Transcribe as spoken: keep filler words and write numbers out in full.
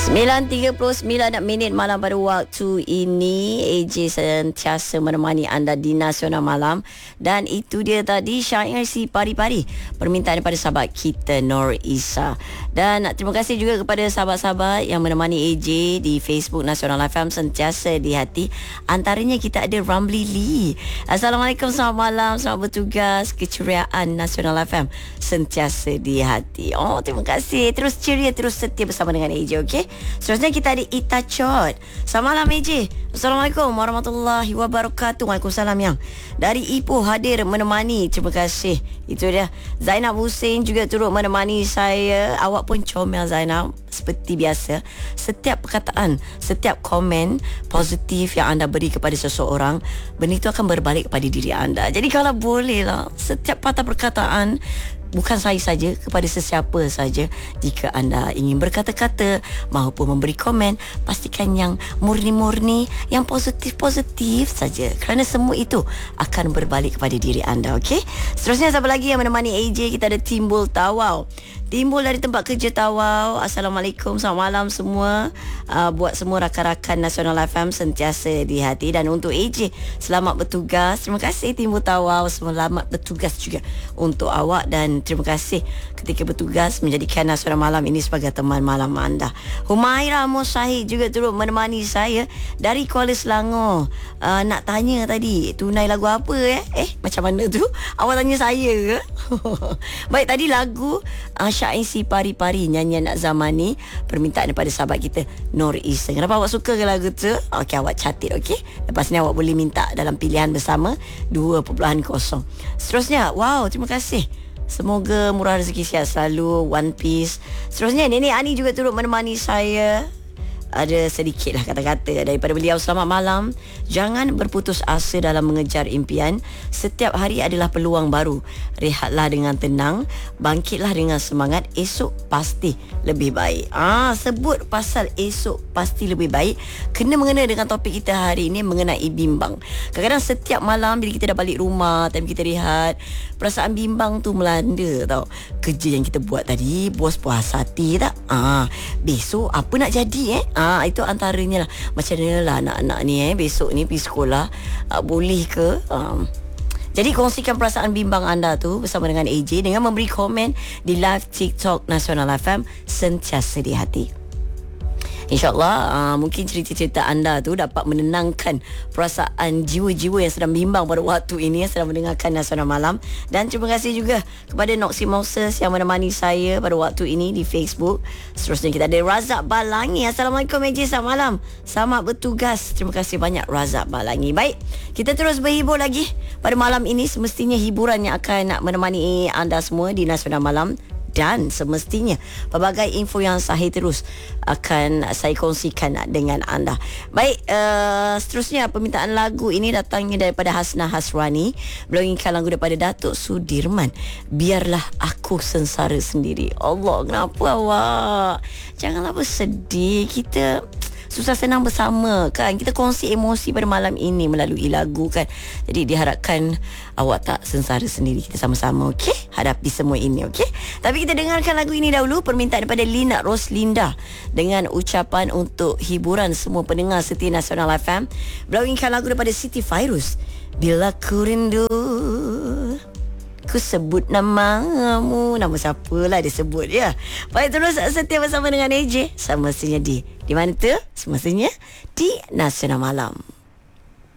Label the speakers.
Speaker 1: sembilan tiga puluh sembilan minit malam pada waktu ini. A J sentiasa menemani anda di Nasional Malam. Dan itu dia tadi syair si pari-pari, permintaan daripada sahabat kita Nur Isa. Dan terima kasih juga kepada sahabat-sahabat yang menemani A J di Facebook Nasional F M sentiasa di hati. Antaranya kita ada Ramli Lee. Assalamualaikum, selamat malam, selamat bertugas. Keceriaan Nasional F M sentiasa di hati. Oh, terima kasih. Terus ceria, terus setia bersama dengan A J, okey? Seterusnya kita ada Ita Chot. Selamat malam A J. Assalamualaikum warahmatullahi wabarakatuh. Waalaikumsalam yang. Dari Ipoh hadir menemani. Terima kasih. Itu dia. Zainab Hussein juga turut menemani saya. Awak pun comel Zainab. Seperti biasa, setiap perkataan, setiap komen positif yang anda beri kepada seseorang, benda itu akan berbalik kepada diri anda. Jadi kalau bolehlah, setiap patah perkataan, bukan saya saja, kepada sesiapa saja, jika anda ingin berkata-kata maupun memberi komen, pastikan yang murni-murni, yang positif-positif saja, kerana semua itu akan berbalik kepada diri anda. Okey? Seterusnya siapa lagi yang menemani A J? Kita ada Timbul Tawau. Timbul dari tempat kerja Tawau. Assalamualaikum, selamat malam semua. uh, Buat semua rakan-rakan Nasional F M sentiasa di hati. Dan untuk A J, selamat bertugas. Terima kasih Timbul Tawau. Selamat bertugas juga untuk awak. Dan terima kasih ketika bertugas menjadikan Nasional Malam ini sebagai teman malam anda. Humaira Musahid juga turut menemani saya dari Kuala Selangor. uh, Nak tanya tadi, tunai lagu apa eh? Eh, macam mana tu? Awak tanya saya ke? Baik, tadi lagu uh, syair si pari-pari, nyanyian Nak Zamani, permintaan daripada sahabat kita Nur Isa. Kenapa awak suka ke lagu tu? Okey, awak catat, okey? Lepas ni awak boleh minta dalam pilihan bersama dua titik kosong. Seterusnya, wow, terima kasih. Semoga murah rezeki, sihat selalu, One Piece. Seterusnya, Nenek Ani juga turut menemani saya. Ada sedikitlah kata-kata daripada beliau. Selamat malam. Jangan berputus asa dalam mengejar impian. Setiap hari adalah peluang baru. Rehatlah dengan tenang, bangkitlah dengan semangat. Esok pasti lebih baik. Ah, sebut pasal esok pasti lebih baik, kena mengena dengan topik kita hari ini mengenai bimbang. Kadang-kadang setiap malam bila kita dah balik rumah, time kita rehat, perasaan bimbang tu melanda tau. Kerja yang kita buat tadi, bos puas hati tak? Ah, besok apa nak jadi eh? Ah, itu antaranya lah. Macam mana lah anak-anak ni eh, besok ni pergi sekolah, ah, boleh ke? Um, Jadi kongsikan perasaan bimbang anda tu bersama dengan A J dengan memberi komen di live TikTok Nasional F M sentiasa di hati. InsyaAllah uh, mungkin cerita-cerita anda tu dapat menenangkan perasaan jiwa-jiwa yang sedang bimbang pada waktu ini, yang sedang mendengarkan Nasional Malam. Dan terima kasih juga kepada Noxy Moses yang menemani saya pada waktu ini di Facebook. Seterusnya kita ada Razak Balangi. Assalamualaikum A J, selamat malam, selamat bertugas. Terima kasih banyak Razak Balangi. Baik, kita terus berhibur lagi pada malam ini. Semestinya hiburan yang akan nak menemani anda semua di Nasional Malam. Dan semestinya pelbagai info yang sahih terus akan saya kongsikan dengan anda. Baik, uh, seterusnya permintaan lagu ini datangnya daripada Hasnah Hasrani. Beliau inginkan lagu daripada Datuk Sudirman, Biarlah Aku Sengsara Sendiri. Allah, kenapa awak? Janganlah bersedih. Kita susah senang bersama kan. Kita kongsi emosi pada malam ini melalui lagu kan. Jadi diharapkan awak tak sengsara sendiri. Kita sama-sama, okey, hadapi semua ini, okey. Tapi kita dengarkan lagu ini dahulu, permintaan daripada Lina Roslinda, dengan ucapan untuk hiburan semua pendengar setia Nasional F M. Beliau inginkan lagu daripada Siti Fairuz, Bila Ku Rindu Ku Sebut Namamu. Nama siapalah dia sebut ya. Baik, terus setia bersama dengan A J. Semestinya di Di mana tu? Semestinya di Nasional Malam.